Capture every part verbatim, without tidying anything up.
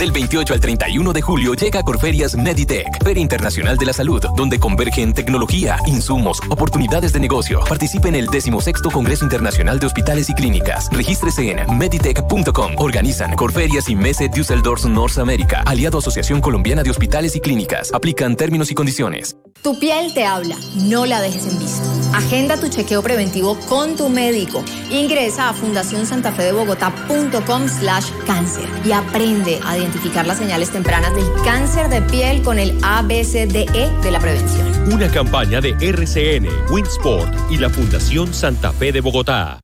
Del veintiocho al treinta y uno de julio llega a Corferias Meditech, Feria Internacional de la Salud, donde convergen tecnología, insumos, oportunidades de negocio. Participe en el decimosexto Congreso Internacional de Hospitales y Clínicas. Regístrese en meditech punto com. Organizan Corferias y Messe Düsseldorf North America, aliado a Asociación Colombiana de Hospitales y Clínicas. Aplican términos y condiciones. Tu piel te habla, no la dejes en visto. Agenda tu chequeo preventivo con tu médico. Ingresa a fundación santa fe de bogotá punto com slash cáncer y aprende a identificar las señales tempranas del cáncer de piel con el A B C D E de la prevención. Una campaña de R C N, Winsport y la Fundación Santa Fe de Bogotá.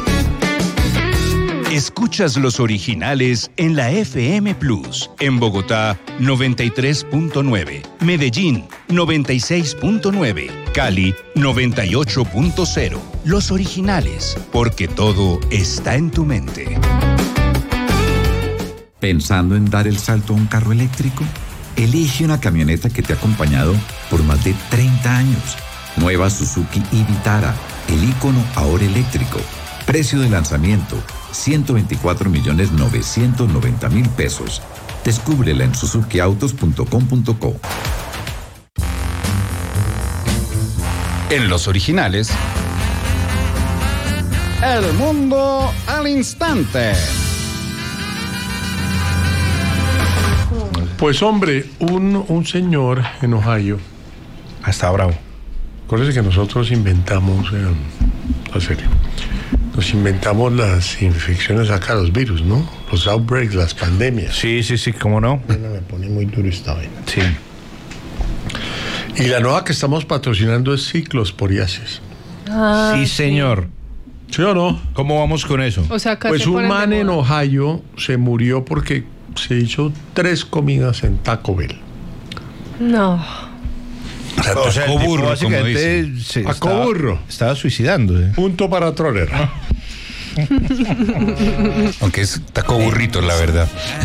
Escuchas los originales en la F M Plus. En Bogotá, noventa y tres punto nueve. Medellín, noventa y seis punto nueve. Cali, noventa y ocho punto cero. Los originales, porque todo está en tu mente. ¿Pensando en dar el salto a un carro eléctrico? Elige una camioneta que te ha acompañado por más de treinta años. Nueva Suzuki e-Vitara, el ícono ahora eléctrico. Precio de lanzamiento, ciento veinticuatro millones novecientos noventa mil pesos. Descúbrela en suzuki autos punto com punto co. En los originales, El mundo al instante. Pues hombre, un, un señor en Ohio está bravo. Acuérdense que nosotros inventamos, eh, en serio, nos inventamos las infecciones acá, los virus, ¿no? Los outbreaks, las pandemias. Sí, sí, sí, ¿cómo no? Bueno, me pone muy duro esta vaina. Sí. Y la nueva que estamos patrocinando es ciclosporiasis. Ah, sí, señor. ¿Sí o no? ¿Cómo vamos con eso? O sea, acá pues se un ponen man de en moda. Ohio se murió porque se hizo tres comidas en Taco Bell. No. O sea, o sea, el tipo burro, básicamente se Taco estaba, burro. estaba suicidando. ¿eh? Punto para Troller. aunque es taco burrito, la verdad.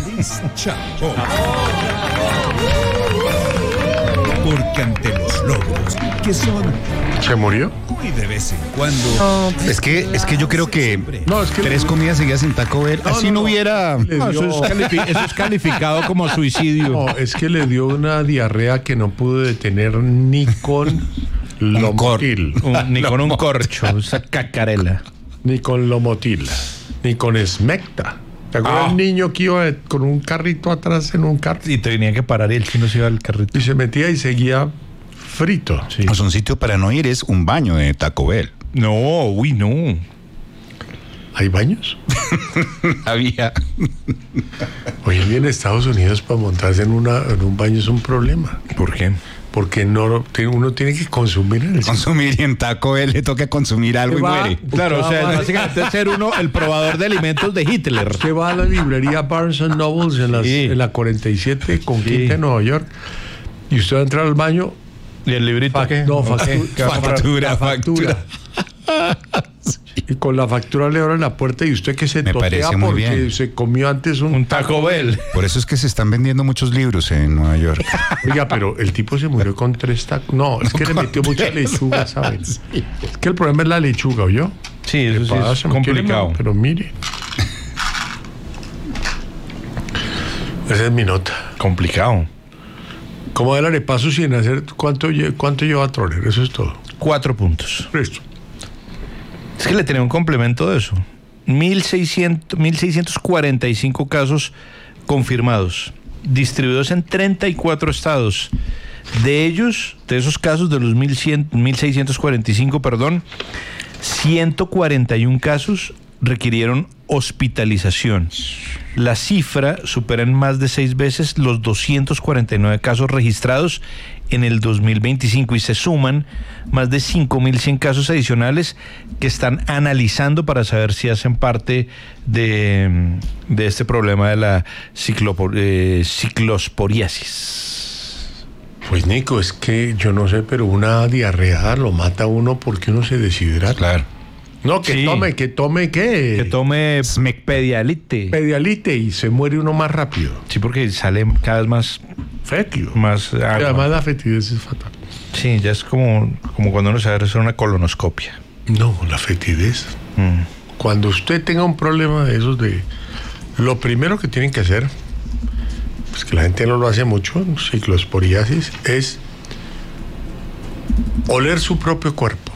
Porque ante los logros, que son ¿Se murió? muy de vez en cuando. No, pues, Es que, es que yo creo que No, es que tres le- comidas seguidas en Taco Bell, No, así no, no, no. hubiera. Le No, eso, dio- es califi- eso es calificado como suicidio. No, es que le dio una diarrea que no pudo detener ni con Lomotil, Un- ni con un corcho, esa cacarela. ni con Lomotil, ni con Smecta. ¿Te acuerdas Ah. el niño que iba con un carrito atrás en un carro? Y tenía que parar y el chino se iba al carrito. Y se metía y seguía frito. Sí. O sea, un sitio para no ir es un baño de Taco Bell. No, uy, no. ¿Hay baños? Había. Hoy en día en Estados Unidos para montarse en, una, en un baño es un problema. ¿Por qué? Porque no, uno tiene que consumir en el Consumir y en Taco Bell le toca consumir algo y Va. muere. Claro, o sea, va- es básicamente ser uno el probador de alimentos de Hitler. Usted va a la librería Barnes and Nobles en, las- Sí. en la cuarenta y siete con Sí. quinta en Nueva York y usted va a entrar al baño. ¿Y el librito Fa- qué? no, ¿Qué? factu- ¿Qué va a comprar? Factura, la factura. Y con la factura le abren la puerta y usted que se Me totea parece muy porque bien. se comió antes un, Un Taco Bell. Por eso es que se están vendiendo muchos libros en Nueva York. Oiga, pero el tipo se murió con tres tacos. No, es que le metió mucha lechuga, ¿saben? Es que el problema es la lechuga, ¿oyó? Sí, eso sí es Pasa, me quiere, complicado. no, pero mire. Esa es mi nota. Complicado. ¿Cómo el arepaso sin hacer? ¿Cuánto, lle- cuánto lleva Troller? Eso es todo. Cuatro puntos. Listo. Es que le tenía un complemento de eso. mil seiscientos, mil seiscientos cuarenta y cinco casos confirmados, distribuidos en treinta y cuatro estados. De ellos, de esos casos, de los mil cien, mil seiscientos cuarenta y cinco, perdón, ciento cuarenta y uno casos requirieron hospitalización. La cifra supera en más de seis veces los doscientos cuarenta y nueve casos registrados en el dos mil veinticinco y se suman más de cinco mil cien casos adicionales que están analizando para saber si hacen parte de, de este problema de la ciclopor, eh, ciclosporiasis. Pues Nico, es que yo no sé, pero una diarrea lo mata a uno porque uno se deshidrata. Claro. No, que Sí. tome, que tome qué. Que tome Smecpedialite. Pedialite y se muere uno más rápido. Sí, porque sale cada vez más, Fétido. más Y agua. además la fetidez es fatal. Sí, ya es como, como cuando uno se va a hacer una colonoscopia. No, la fetidez. Mm. Cuando usted tenga un problema de esos de... Lo primero que tienen que hacer pues que la gente no lo hace mucho, ciclosporiasis, es oler su propio cuerpo.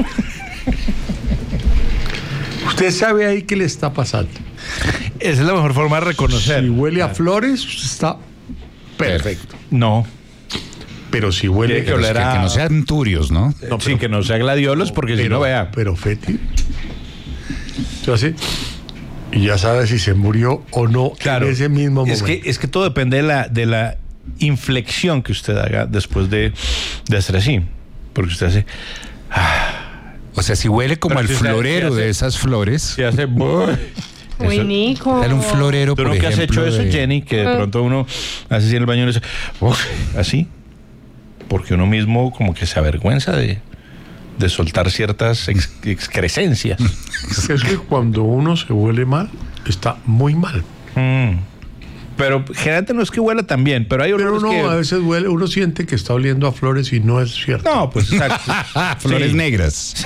Usted sabe ahí qué le está pasando. Esa es la mejor forma de reconocer. Si huele a flores, está perfecto. No. Pero si huele Tiene que a... oler Que, a- que no sean turios, ¿no? No, sí, que no sea gladiolos, porque si pero, no vea. pero fétido. Entonces, y ya sabe si se murió o no Claro. en ese mismo es momento. que, es que todo depende de la, de la inflexión que usted haga después de, de hacer así. Porque usted hace. O sea, si huele como Pero el si se- florero si hace- de esas flores. Si hace. Uy, Eso- Nico. Dale un florero, ¿Tú por nunca has ejemplo, hecho eso, de- Jenny? Que de pronto uno hace así en el baño y le dice, "Uf", así. Porque uno mismo como que se avergüenza de, de soltar ciertas ex- excrescencias. Es que cuando uno se huele mal, está muy mal. Mm. Pero generalmente no es que huela tan bien, pero hay Pero olores no, que... a veces huele, uno siente que está oliendo a flores y no es cierto. No, pues exacto. Flores Sí. negras.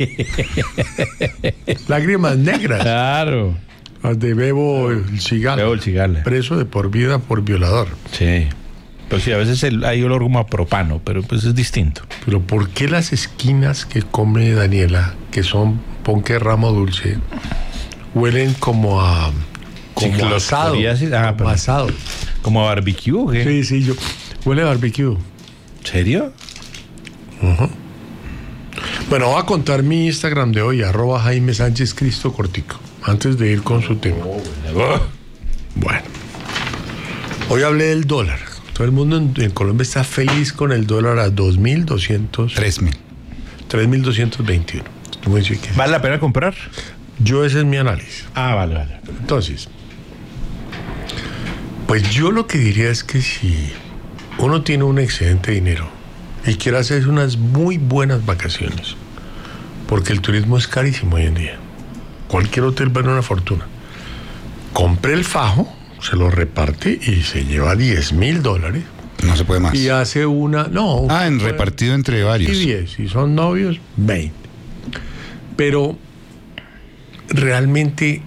Lágrimas negras. Claro. Las de Bebo el Cigala. Bebo el Cigala. Preso de por vida por violador. Sí. Pues sí, a veces el- hay olor como a propano, pero pues es distinto. Pero ¿por qué las esquinas que come Daniela, que son ponque ramo dulce, huelen como a como asado? Ciclosporiasis. Ah, como pero- asado. ¿Como a barbecue o qué? Sí, sí, yo. Huele a barbecue. ¿En serio? Bueno, voy a contar mi Instagram de hoy, arroba Jaime Sánchez Cristo Cortico, antes de ir con su tema. Bueno, hoy hablé del dólar. Todo el mundo en, en Colombia está feliz con el dólar a dos mil doscientos. Tres mil. tres mil doscientos veintiuno. Estoy muy chiquito. ¿Vale la pena comprar? Yo ese es mi análisis. Ah, vale, vale. Entonces, pues yo lo que diría es que si uno tiene un excedente de dinero y quiere hacer unas muy buenas vacaciones, porque el turismo es carísimo hoy en día, cualquier hotel vale una fortuna, compre el fajo, se lo reparte y se lleva diez mil dólares No se puede más. y hace una, no, Ah, en repartido entre varios. y diez, si son novios, veinte. Pero realmente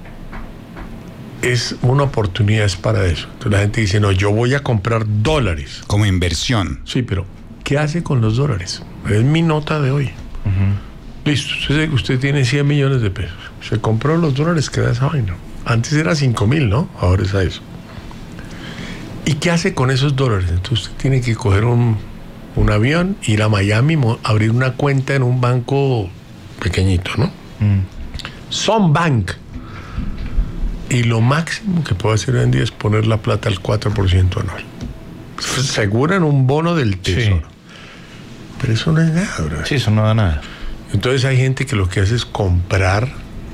es una oportunidad es para eso. Entonces la gente dice, no, yo voy a comprar dólares. Como inversión. Sí, pero ¿qué hace con los dólares? Es mi nota de hoy. Listo, usted, usted tiene cien millones de pesos. Se compró los dólares que da esa vaina. Antes era cinco mil, ¿no? Ahora es a eso. ¿Y qué hace con esos dólares? Entonces usted tiene que coger un, un avión, ir a Miami, mo- abrir una cuenta en un banco pequeñito, ¿no? Bank. Y lo máximo que puede hacer hoy en día es poner la plata al cuatro por ciento anual. Aseguran un bono del tesoro. Pero eso no es nada, bro. Sí, eso no da nada. Entonces hay gente que lo que hace es comprar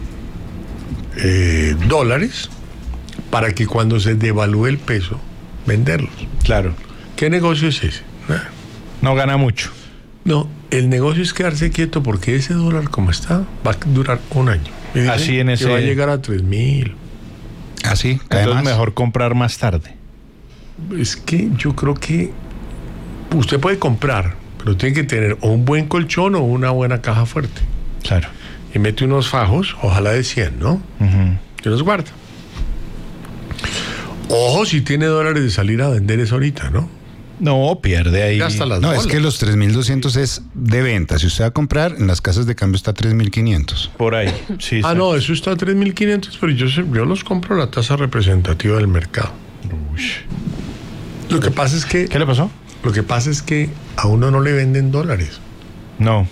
eh, dólares para que cuando se devalúe el peso, venderlos. Claro. ¿Qué negocio es ese? Nada. No gana mucho. No, el negocio es quedarse quieto porque ese dólar como está va a durar un año. Y dicen Así en que ese- va a llegar a tres mil. Así, cae Entonces más. mejor comprar más tarde. Es que yo creo que usted puede comprar, pero tiene que tener o un buen colchón o una buena caja fuerte. Claro. Y mete unos fajos, ojalá de cien, ¿no? Ujú. Que los guarda. Ojo si tiene dólares de salir a vender eso ahorita, ¿no? No, pierde ahí. Gasta las No, bolas. es que los tres mil doscientos es de venta. Si usted va a comprar, en las casas de cambio está tres mil quinientos. Por ahí. Sí, Ah, sí. no, eso está a tres mil quinientos, pero yo, sé- yo los compro a la tasa representativa del mercado. Lo que pasa es que ¿Qué le pasó? lo que pasa es que a uno no le venden dólares. No.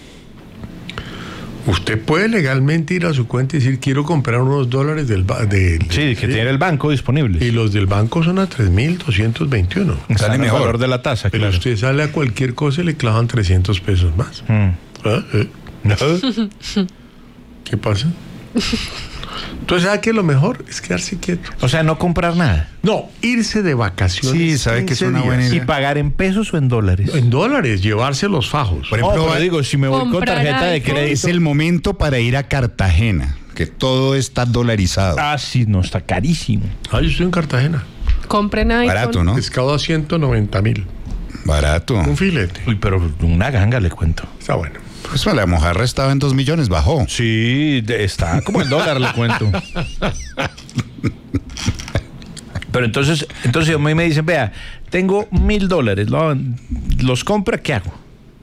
Usted puede legalmente ir a su cuenta y decir quiero comprar unos dólares del ba- del- Sí, que tiene el banco disponible. y los del banco son a tres mil doscientos veintiuno. Está sale en el mejor. valor de la tasa, Pero claro. usted sale a cualquier cosa y le clavan trescientos pesos más. Mm. ¿Ah? ¿Eh? No. ¿Qué pasa? Entonces, ¿sabe qué? Lo mejor es quedarse quieto. O sea, no comprar nada. No, irse de vacaciones. Sí, sabe que es quince una días. buena idea. ¿Y pagar en pesos o en dólares? En dólares, llevarse los fajos. Por Oh, ejemplo, pero va- digo, si me voy con Comprar tarjeta de iPhone. crédito. es el momento para ir a Cartagena, que todo está dolarizado. Ah, sí, no, está carísimo. Ah, yo estoy en Cartagena. Compren iPhone. Barato, ¿no? Pescado a ciento noventa mil. Barato. Un filete. Uy, pero una ganga le cuento. Está bueno. Pues la mojarra estaba en dos millones, bajó. Sí, de- está como el dólar, le cuento. Pero entonces, entonces a mí me dicen, vea, tengo mil dólares, ¿lo- ¿los compra? ¿Qué hago?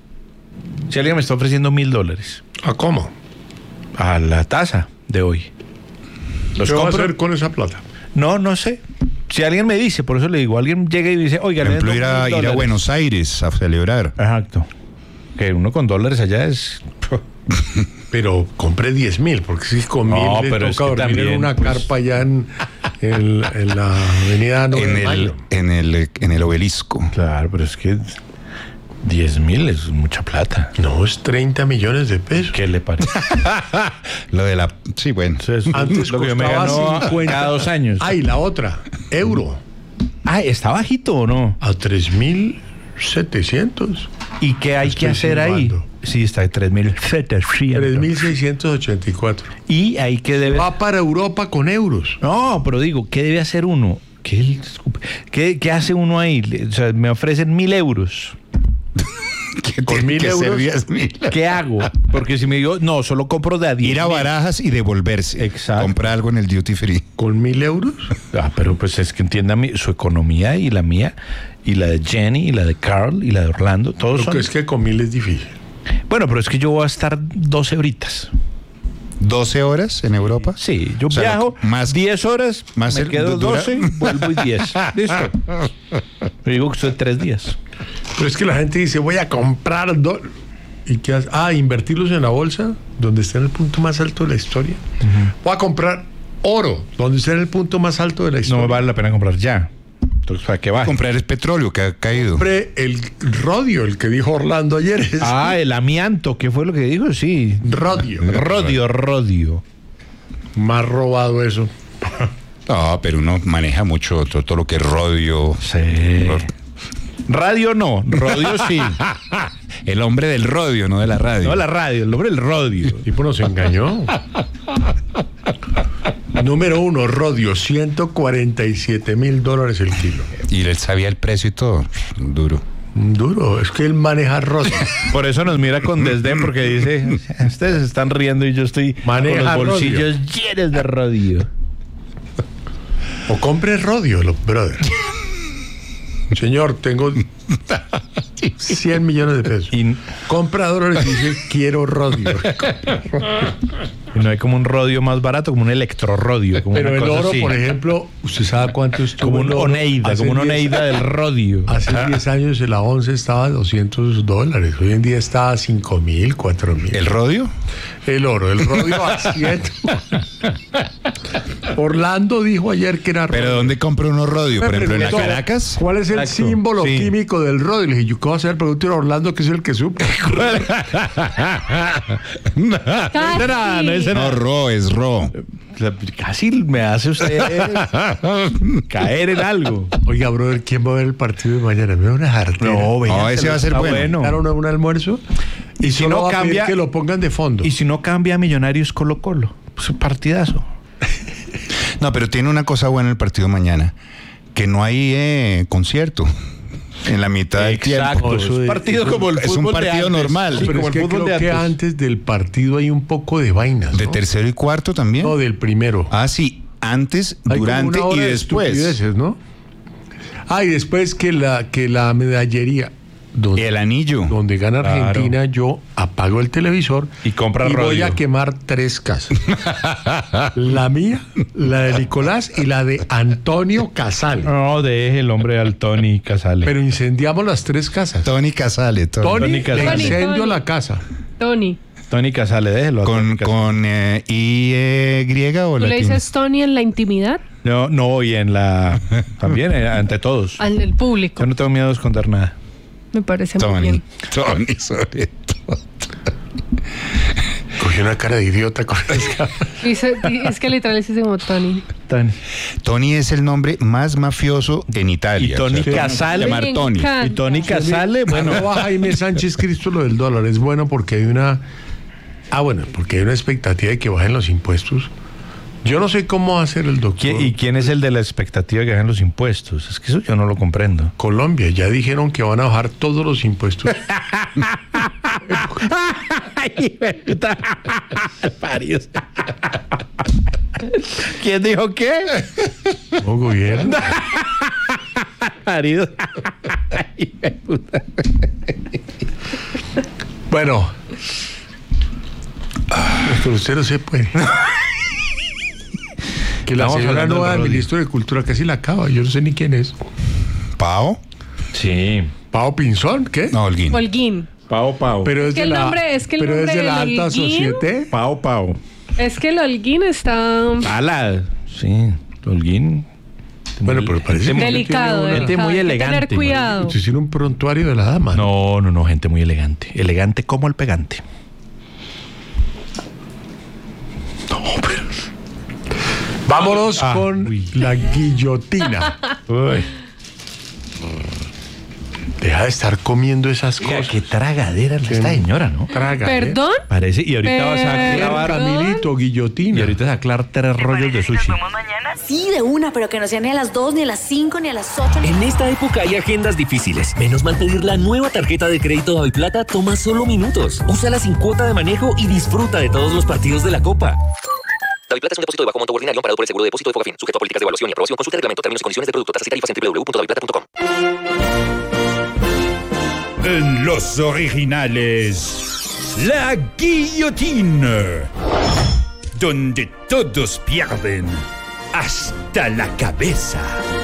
Si alguien me está ofreciendo mil dólares. ¿A cómo? A la tasa de hoy. ¿Los ¿Qué va a compro? hacer con esa plata? No, no sé. Si alguien me dice, por eso le digo, alguien llega y dice, oiga, Por ejemplo, le ir doy a, mil ir a dólares. Buenos Aires a celebrar. Exacto. Que uno con dólares allá es... Pero compré diez mil, porque si con mil No, le pero es toca que dormir también, en una pues- carpa allá en, en, en la avenida nueve En de el, Mayo. en, el, en el obelisco. Claro, pero es que diez mil es mucha plata. No, es treinta millones de pesos. ¿Qué le parece? Lo de la... Sí, bueno. Eso es Antes lo que yo me costaba gano cincuenta. cada dos años. Ah, y la otra, euro, Ah, ¿está bajito o no? a tres mil setecientos. ¿Y qué hay Estoy que hacer ahí? silbando. Sí, está en tres mil setecientos. tres mil seiscientos ochenta y cuatro. Y ahí que debe... Va para Europa con euros. No, pero digo, ¿qué debe hacer uno? ¿Qué, qué, qué hace uno ahí? O sea, me ofrecen mil euros. Que Con tiene mil que ser euros. diez mil. ¿Qué hago? Porque si me digo, no, solo compro de a diez Ir a mil. Barajas y devolverse. Exacto. Comprar algo en el duty free. ¿Con mil euros? Ah, pero pues es que entienda mi- su economía y la mía, y la de Jenny, y la de Carl, y la de Orlando, todos Porque son... es que con mil es difícil. Bueno, pero es que yo voy a estar doce horitas. ¿doce horas en Europa? Sí, yo O sea, viajo más- diez horas, más me el- quedo dura- doce, vuelvo y diez. Listo. Yo digo que estoy tres días. Pero es que la gente dice, voy a comprar do-". ¿Y qué hace? Ah, invertirlos en la bolsa, donde está en el punto más alto de la historia. Voy a comprar oro, donde está en el punto más alto de la No historia. me vale la pena comprar ya. Entonces, ¿para qué va? Comprar el petróleo que ha caído. Compré el rodio, el que dijo Orlando ayer. Es Ah, el amianto, ¿qué fue lo que dijo? Sí. rodio. Rodio, rodio. Más robado eso. No, pero uno maneja mucho todo, todo lo que es rodio. Sí. Radio no, rodio sí. El hombre del rodio, no de la radio. No la radio, el hombre del rodio. El tipo nos engañó. Número uno, rodio, ciento cuarenta y siete mil dólares el kilo. Y él sabía el precio y todo. Duro. Duro, es que él maneja rodio. Por eso nos mira con desdén, porque dice, ustedes se están riendo y yo estoy Maneja con los bolsillos llenos de rodio. O compre rodio, los brothers. Señor, tengo cien millones de pesos. Y, Compra dólares y dice, quiero rodio. y no hay como un rodio más barato, como un electrorodio. Como Pero una el cosa oro, así. por ejemplo, ¿usted sabe cuánto estuvo? Como el un oro? Oneida, Hace como una diez Oneida del rodio. Hace diez años la once estaba a doscientos dólares. Hoy en día está a cinco mil, cuatro mil. ¿El rodio? El oro, el rodio a siete. Orlando dijo ayer que era rodio. ¿Pero dónde compra uno rodio? Por Me ejemplo, en la preguntó, Caracas. ¿cuál es el Exacto, símbolo sí. químico del rodio? Le dije, yo qué voy a hacer, pregúntale a Orlando, que es el que supo. Ese era- no, ese No, era- ro, es ro. Casi me hace usted caer en algo. Oiga, brother, ¿quién va a ver el partido de mañana? Me da una jartera. No, No, véanselo, ese va a ser está bueno. ¿Dejaron un almuerzo? Y si solo no va a pedir cambia- que lo pongan de fondo. Y si no cambia a Millonarios Colo Colo, pues un partidazo. No, pero tiene una cosa buena el partido mañana, que no hay eh, concierto en la mitad del tiempo. es un de- partido eso- como el es un fútbol de partido antes. normal. Sí, Pero como es el que fútbol creo de que antes. antes del partido hay un poco de vainas, ¿De ¿no? tercero y cuarto también? No, del primero. Ah, sí, antes, Hay como durante una hora y de después. estupideces, ¿no? Ah, y después que la, que la medallería, donde, El anillo. donde gana Claro. Argentina, yo apago el televisor Y compra y voy rodio. a quemar tres casas. La mía, la de Nicolás y la de Antonio Casal. No, deje el hombre al Tony Casale. Pero incendiamos las tres casas. Tony Casale. Tony. Tony, Tony le Casale. incendio Tony. la casa. Tony. Tony Casale, déjelo. a Tony ¿Con, Casale. con eh, I eh, griega o ¿Tú le latín? dices Tony en la intimidad? No, no, y en la... También, eh, ante todos. Al del público. Yo no tengo miedo de esconder nada. Me parece muy Tony. bien. Tony, sobre todo. Cogió una cara de idiota con esa. Dice- es que literal dice como Tony. Tony. Tony es el nombre más mafioso en Italia. Y Tony O sea, Casale. llamar Me Tony. encanta. Y Tony Casale, bueno. Arroba Jaime Sánchez Cristo lo del dólar. Es bueno porque hay una... Ah, bueno, porque hay una expectativa de que bajen los impuestos. Yo no sé cómo va a hacer el doctor. ¿Quién- ¿Y quién es el de la expectativa de que hagan los impuestos? Es que eso yo no lo comprendo. Colombia, ya dijeron que van a bajar todos los impuestos. ¿Quién dijo qué? ¿O gobierno? Marido. Bueno. Pero usted no se puede. Que la Estamos señora hablando nueva del del Rolly. ministro de Cultura casi la acaba. Yo no sé ni quién es. ¿Pao? Sí. ¿Pao Pinzón? ¿Qué? No, Holguín. Holguín. Pao, Pao. Pero es Es que de el la, nombre- es que el pero es nombre de la del alta Holguín- sociedad. Pao, Pao. Es que el Holguín está Ala. Sí. Holguín. Bueno, pero parece Gente muy- delicado. tiene una- Gente delicado. muy Hay que elegante, tener cuidado. Se hicieron un prontuario de la dama. No, no, no, gente muy elegante. Elegante como el pegante. Vámonos Ah, con uy. la guillotina. Uy. Deja de estar comiendo esas Oiga, cosas. qué tragadera esta señora, ¿no? Traga. ¿Perdón? Parece. Y ahorita vas a Perdón. clavar. Camilito, guillotina. Y ahorita vas a clavar tres rollos de sushi. Sí, de una, pero que no sea ni a las dos, ni a las cinco, ni a las ocho. Ni... En esta época hay agendas difíciles. Menos mal pedir la nueva tarjeta de crédito Daviplata toma solo minutos. Úsala sin cuota de manejo y disfruta de todos los partidos de la Copa. Daviplata es un depósito de bajo monto ordinario amparado por el seguro de depósito de Fogafín, sujeto a políticas de evaluación y aprobación. Consulta el reglamento, términos y condiciones de producto, tasas y tarifas en doble u doble u doble u punto daviplata punto com. En los originales, la guillotina, donde todos pierden hasta la cabeza.